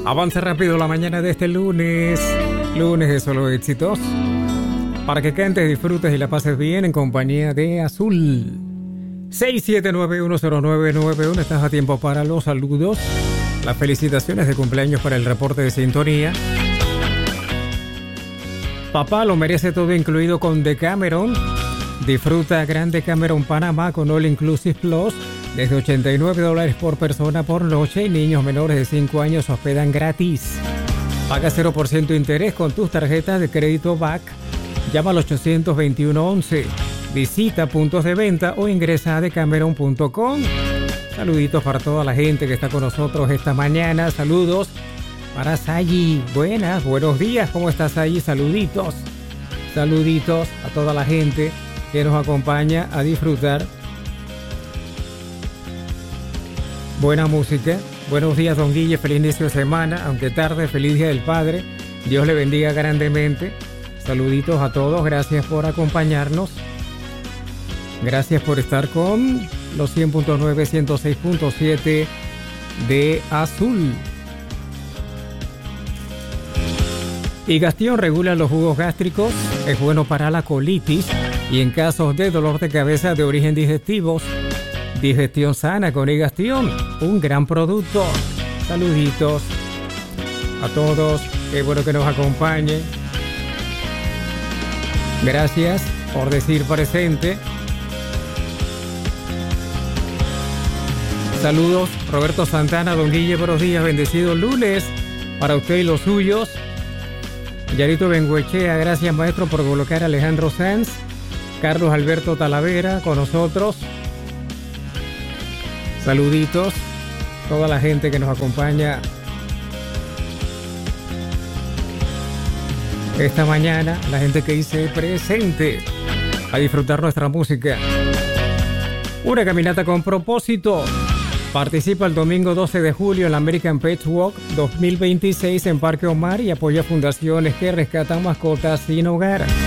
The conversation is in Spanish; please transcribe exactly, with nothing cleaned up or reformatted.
Avanza rápido la mañana de este lunes, lunes de solo éxitos, para que cantes, disfrutes y la pases bien en compañía de Azul. seis siete nueve uno cero nueve nueve uno, estás a tiempo para los saludos, las felicitaciones de cumpleaños para el reporte de sintonía. Papá lo merece todo incluido con Decameron. Disfruta Grand Decameron Panamá con All Inclusive Plus desde ochenta y nueve dólares por persona por noche y niños menores de cinco años se hospedan gratis. Paga cero por ciento interés con tus tarjetas de crédito B A C. Llama al ochocientos veintiuno once. Visita puntos de venta o ingresa a decameron punto com. Saluditos para toda la gente que está con nosotros esta mañana. Saludos para Sayi. Buenas, buenos días. ¿Cómo estás, Sayi? Saluditos. Saluditos a toda la gente que nos acompaña a disfrutar buena música. Buenos días, don Guille. Feliz inicio de semana, aunque tarde. Feliz Día del Padre. Dios le bendiga grandemente. Saluditos a todos. Gracias por acompañarnos. Gracias por estar con los cien punto nueve, ciento seis punto siete de Azul. Higastión regula los jugos gástricos. Es bueno para la colitis y en casos de dolor de cabeza de origen digestivos. Digestión sana con Higastión, un gran producto. Saluditos a todos, qué bueno que nos acompañen. Gracias por decir presente. Saludos, Roberto Santana, don Guille, buenos días, bendecido lunes para usted y los suyos. Yarito Benguechea, gracias maestro por colocar a Alejandro Sanz. Carlos Alberto Talavera con nosotros. Saluditos, toda la gente que nos acompaña esta mañana, la gente que dice presente a disfrutar nuestra música. Una caminata con propósito. Participa el domingo doce de julio en la American Pet Walk dos mil veintiséis en Parque Omar y apoya fundaciones que rescatan mascotas sin hogar.